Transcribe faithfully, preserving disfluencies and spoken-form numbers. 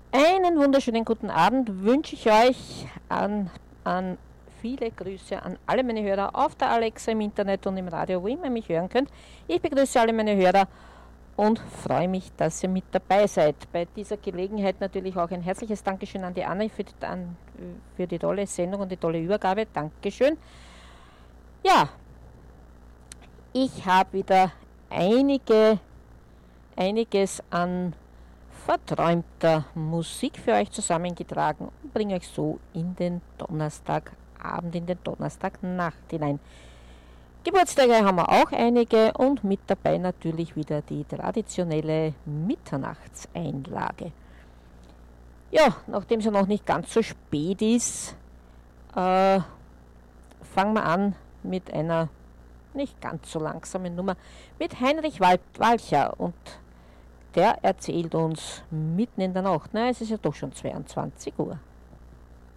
Einen wunderschönen guten Abend wünsche ich euch an, an viele Grüße an alle meine Hörer auf der Alexa im Internet und im Radio, wo immer ihr mich hören könnt. Ich begrüße alle meine Hörer und freue mich, dass ihr mit dabei seid. Bei dieser Gelegenheit natürlich auch ein herzliches Dankeschön an die Anne für die, an, für die tolle Sendung und die tolle Übergabe. Dankeschön. Ja, ich habe wieder einige, einiges an verträumter Musik für euch zusammengetragen und bringe euch so in den Donnerstagabend, in den Donnerstagnacht hinein. Geburtstage haben wir auch einige und mit dabei natürlich wieder die traditionelle Mitternachtseinlage. Ja, nachdem es ja noch nicht ganz so spät ist, äh, fangen wir an mit einer nicht ganz so langsamen Nummer mit Heinrich Walcher und der erzählt uns mitten in der Nacht, na, es ist ja doch schon zweiundzwanzig Uhr.